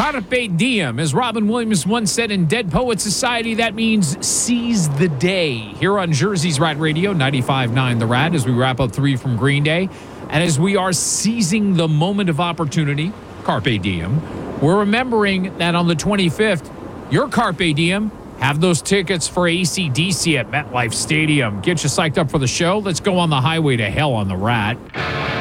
Carpe diem. As Robin Williams once said in Dead Poet Society, that means seize the day. Here on Jersey's Rat Radio, 95.9 The Rat, as we wrap up 3 from Green Day. And as we are seizing the moment of opportunity, Carpe diem, we're remembering that on the 25th, your Carpe diem, have those tickets for AC/DC at MetLife Stadium. Get you psyched up for the show. Let's go on the highway to hell on the Rat.